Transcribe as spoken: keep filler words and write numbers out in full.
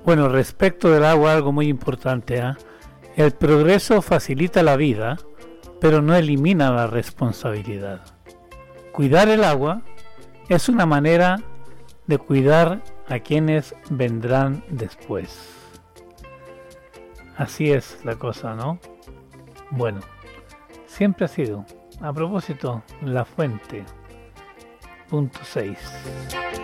Bueno, respecto del agua, algo muy importante, ¿eh? El progreso facilita la vida, pero no elimina la responsabilidad. Cuidar el agua es una manera de cuidar a quienes vendrán después. Así es la cosa, ¿no? Bueno, siempre ha sido. A propósito, la fuente, punto seis.